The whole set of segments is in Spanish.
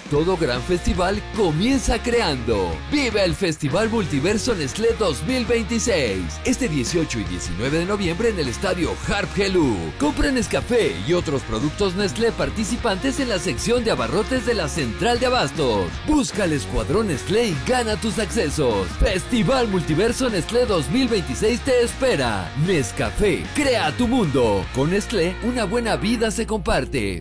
Todo gran festival comienza creando. Vive el Festival Multiverso Nestlé 2026. Este 18 y 19 de noviembre en el estadio Harp Helú. Compra Nescafé y otros productos Nestlé participantes en la sección de abarrotes de la Central de Abastos. Busca el Escuadrón Nestlé y gana tus accesos. Festival Multiverso Nestlé 2026 te espera. Nescafé, crea tu mundo. Con Nestlé, una buena vida se comparte.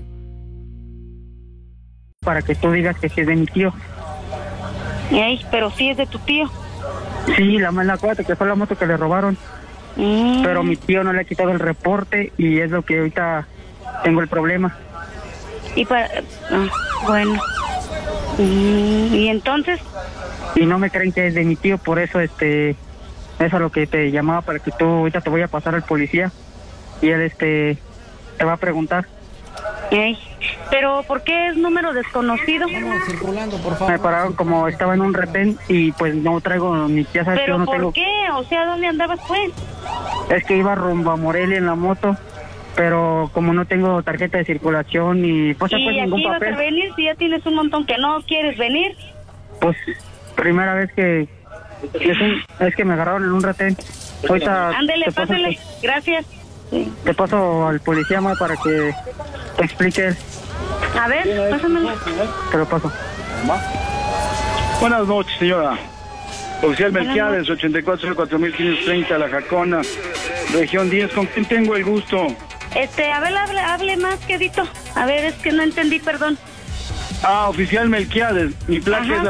Para que tú digas que sí es de mi tío. Ey, pero sí es de tu tío. Sí, acuérdate que fue la moto que le robaron. Pero mi tío no le ha quitado el reporte y es lo que ahorita tengo el problema. Y para... bueno. ¿Y entonces? Y no me creen que es de mi tío, por eso eso es lo que te llamaba, para que tú ahorita te voy a pasar al policía y él te va a preguntar. Ey, pero ¿por qué es número desconocido? Vamos circulando, por favor. Me pararon como estaba en un retén y pues no traigo ni ya sabes que yo no ¿Pero tengo. por qué? O sea, ¿dónde andabas pues? Es que iba rumbo a Morelia en la moto, pero como no tengo tarjeta de circulación y pues ¿Y ningún aquí papel. vas a venir si ya tienes un montón que no quieres venir? Pues primera vez que es que me agarraron en un retén. Ahorita Ándele, pásale, gracias. Te paso al policía más para que te explique él. A ver, pásamelo. Te lo paso. Buenas noches, señora. Oficial Melquiades, 84-4530, La Jacona, región 10. ¿Con quién tengo el gusto? A ver, hable más, quedito. A ver, es que no entendí, perdón. Oficial Melquiades, mi placa es la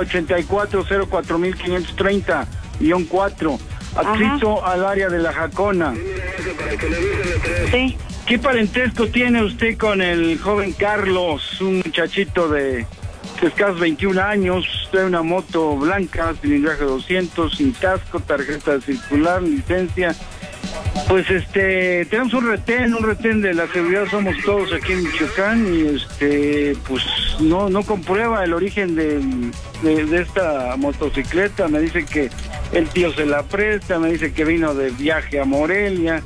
84-04530-4, adscrito al área de La Jacona. Sí. ¿Qué parentesco tiene usted con el joven Carlos, un muchachito de escasos 21 años, trae una moto blanca, cilindraje 200, sin casco, tarjeta circular, licencia? Pues tenemos un retén de la seguridad Somos Todos aquí en Michoacán y pues no comprueba el origen de esta motocicleta. Me dice que el tío se la presta, me dice que vino de viaje a Morelia.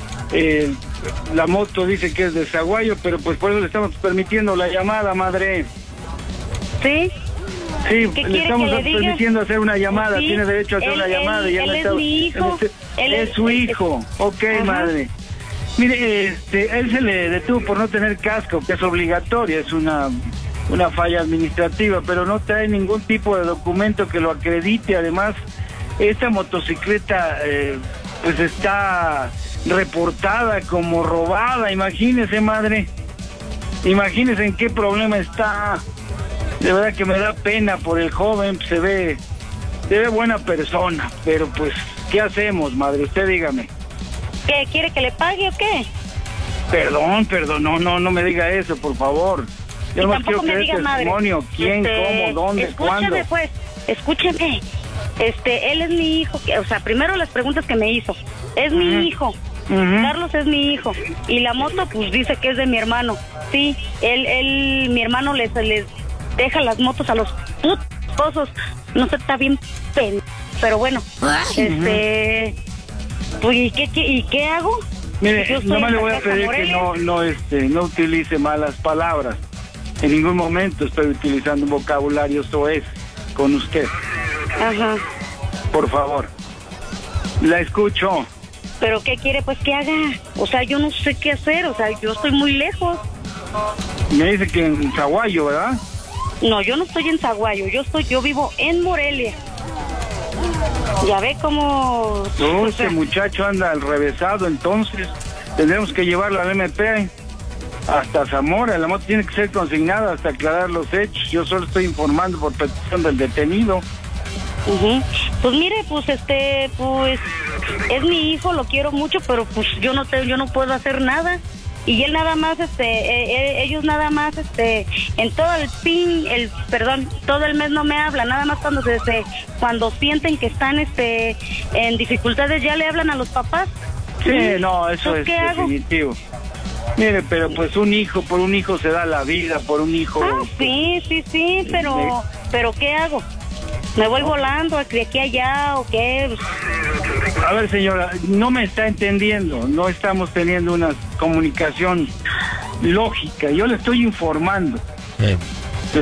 La moto dice que es de Zaguayo, pero pues por eso le estamos permitiendo la llamada, madre. ¿Sí? Sí, le estamos permitiendo hacer una llamada, sí, tiene derecho a hacer una llamada. Y él es mi hijo. Él es su hijo, ok, madre. Mire, él se le detuvo por no tener casco, que es obligatoria, es una falla administrativa, pero no trae ningún tipo de documento que lo acredite. Además, esta motocicleta pues está reportada como robada. Imagínese, madre, imagínese en qué problema está. De verdad que me da pena por el joven, se ve buena persona, pero pues, ¿qué hacemos, madre? Usted dígame. ¿Qué, quiere que le pague o qué? Perdón, no me diga eso, por favor. Yo no quiero que dé testimonio, madre. quién, cómo, dónde, cuándo. Escúcheme pues, escúcheme. Él es mi hijo, o sea, primero las preguntas que me hizo. Es mi hijo. Carlos es mi hijo. Y la moto, pues dice que es de mi hermano. Sí, mi hermano les deja las motos a los putos. No sé, está bien pero bueno. Pues, ¿y qué hago? Mire, nomás le voy a pedir que no utilice malas palabras. En ningún momento estoy utilizando un vocabulario soez con usted. Ajá. Por favor. La escucho. ¿Pero qué quiere pues que haga? O sea, yo no sé qué hacer, o sea, yo estoy muy lejos. Me dice que en Zaguayo, ¿verdad? No, yo no estoy en Zaguayo, yo vivo en Morelia. Ya ve cómo... Este muchacho anda al revésado, entonces tendremos que llevarlo al MP hasta Zamora. La moto tiene que ser consignada hasta aclarar los hechos. Yo solo estoy informando por petición del detenido. Pues mire, pues es mi hijo, lo quiero mucho, pero pues yo no puedo hacer nada. Y él nada más, ellos nada más, en todo todo el mes no me hablan, nada más cuando sienten que están, en dificultades ya le hablan a los papás. Sí, no, eso es definitivo. Mire, pero pues por un hijo se da la vida, por un hijo. Sí, pero ¿qué hago? ¿Me voy volando de aquí a allá o qué? A ver, señora, no me está entendiendo. No estamos teniendo una comunicación lógica. Yo le estoy informando.